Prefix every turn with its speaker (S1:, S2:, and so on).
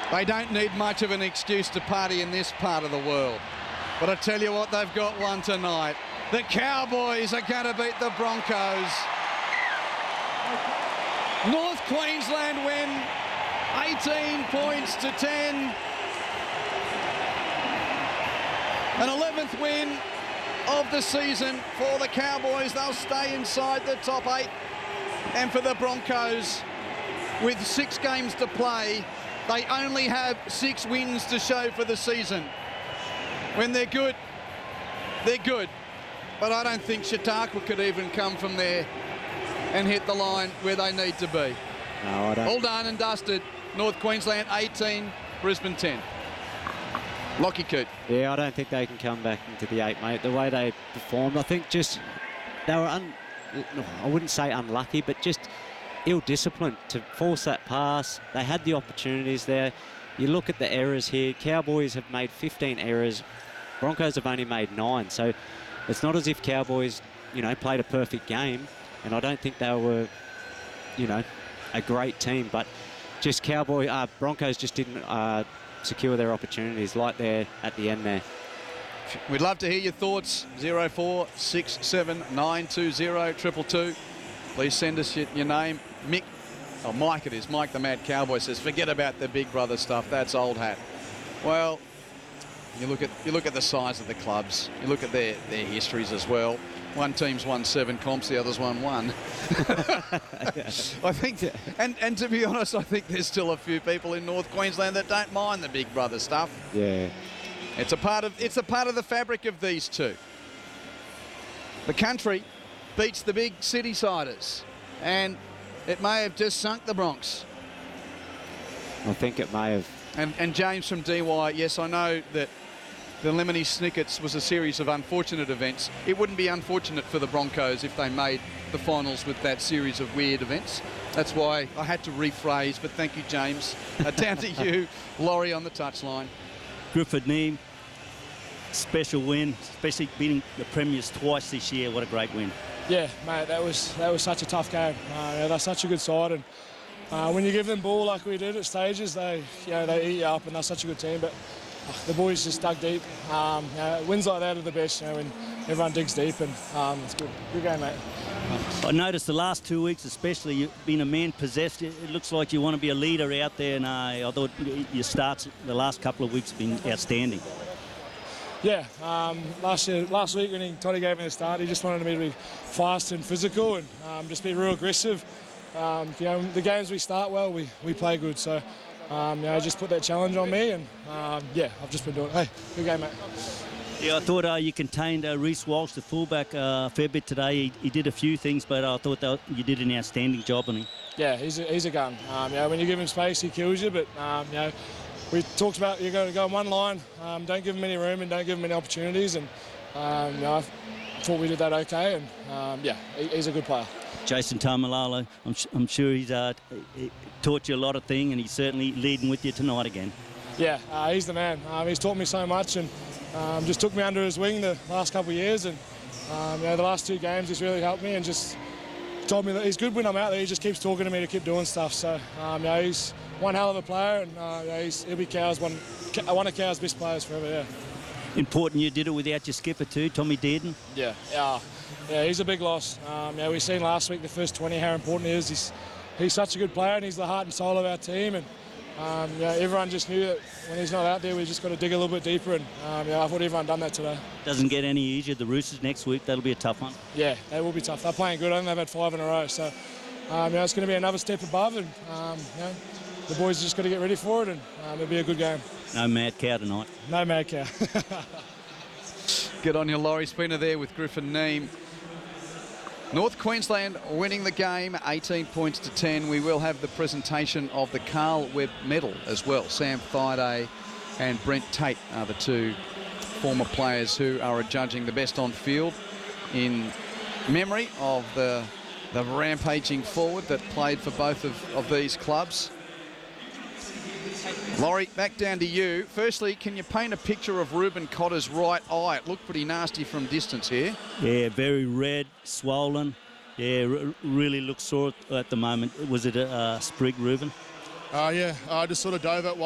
S1: They don't need much of an excuse to party in this part of the world. But I tell you what, they've got one tonight. The Cowboys are going to beat the Broncos. North Queensland win 18 points to 10. An 11th win of the season for the Cowboys. They'll stay inside the top 8. And for the Broncos, with 6 games to play, they only have 6 wins to show for the season. When they're good, they're good. But I don't think Chautauqua could even come from there and hit the line where they need to be.
S2: No, I don't.
S1: All done and dusted. North Queensland 18, Brisbane 10. Lockie Coote.
S2: Yeah, I don't think they can come back into the 8, mate. The way they performed, I think just they were, I wouldn't say unlucky, but just ill-disciplined to force that pass. They had the opportunities there. You look at the errors here. Cowboys have made 15 errors. Broncos have only made 9. So it's not as if Cowboys, played a perfect game. And I don't think they were, a great team. But just Broncos just didn't secure their opportunities like there at the end there.
S1: We'd love to hear your thoughts. 0467 920 222. Please send us your name. Mike it is. Mike the Mad Cowboy says, forget about the big brother stuff. That's old hat. Well, you look at the size of the clubs. You look at their histories as well. One team's won 7 comps, the other's won 1. I think, and to be honest, I think there's still a few people in North Queensland that don't mind the big brother stuff.
S2: Yeah.
S1: It's a part of the fabric of these two. The country beats the big city-siders, and it may have just sunk the Bronx.
S2: I think it may have.
S1: And James from DY, yes, I know that the Lemony Snickets was a series of unfortunate events. It wouldn't be unfortunate for the Broncos if they made the finals with that series of weird events. That's why I had to rephrase, but thank you, James. Down to you, Laurie on the touchline.
S3: Griffith Neame, special win, especially beating the Premiers twice this year. What a great win.
S4: Yeah, mate, that was such a tough game. They're such a good side, and when you give them ball like we did at stages, they eat you up, and they're such a good team. But the boys just dug deep. Wins like that are the best, when everyone digs deep, and it's good. Good game, mate.
S3: I noticed the last 2 weeks, especially, you've been a man possessed. It looks like you want to be a leader out there, and I thought your starts the last couple of weeks have been outstanding.
S4: Yeah, last week when Toddy gave me the start, he just wanted me to be fast and physical and just be real aggressive. The games we start well, we play good. So, just put that challenge on me, and I've just been doing it. Hey, good game, mate.
S3: Yeah, I thought you contained Reece Walsh, the fullback, a fair bit today. He did a few things, but I thought you did an outstanding job on him.
S4: Yeah, he's a gun. When you give him space, he kills you. But we talked about you've got to go on one line. Don't give him any room and don't give him any opportunities. And I thought we did that okay. And he's a good player.
S3: Jason Taumalolo, I'm sure he's taught you a lot of things, and he's certainly leading with you tonight again.
S4: Yeah, he's the man. He's taught me so much, and just took me under his wing the last couple of years. And the last 2 games, he's really helped me and just told me that he's good when I'm out there. He just keeps talking to me to keep doing stuff. So he's one hell of a player, and he'll be one of Cow's best players forever. Yeah.
S3: Important you did it without your skipper too, Tommy Dearden.
S4: Yeah, he's a big loss. We seen last week the first 20 how important he is. He's such a good player, and he's the heart and soul of our team. And everyone just knew that when he's not out there, we just got to dig a little bit deeper. And I thought everyone done that today.
S3: Doesn't get any easier. The Roosters next week, that'll be a tough one.
S4: Yeah, they will be tough. They're playing good. I think they've had 5 in a row. So it's going to be another step above, and the boys just got to get ready for it, and it'll be a good game.
S3: No mad cow tonight.
S4: No mad cow.
S1: Good on you, Laurie Spooner there with Griffin Neame. North Queensland winning the game, 18 points to 10. We will have the presentation of the Carl Webb medal as well. Sam Thaiday and Brent Tate are the 2 former players who are judging the best on field in memory of the rampaging forward that played for both of these clubs. Laurie, back down to you. Firstly, can you paint a picture of Ruben Cotter's right eye? It looked pretty nasty from distance here.
S3: Yeah, very red, swollen. Yeah, really looks sore at the moment. Was it a sprig, Ruben?
S5: I just sort of dove it